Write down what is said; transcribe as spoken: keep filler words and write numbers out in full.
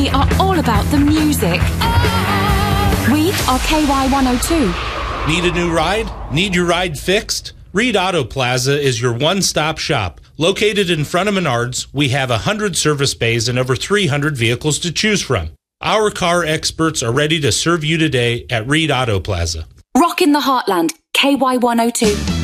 are all about the music. We are K Y one oh two. Need a new ride? Need your ride fixed? Reed Auto Plaza is your one-stop shop. Located in front of Menards, we have one hundred service bays and over three hundred vehicles to choose from. Our car experts are ready to serve you today at Reed Auto Plaza. Rock in the Heartland, K Y one oh two.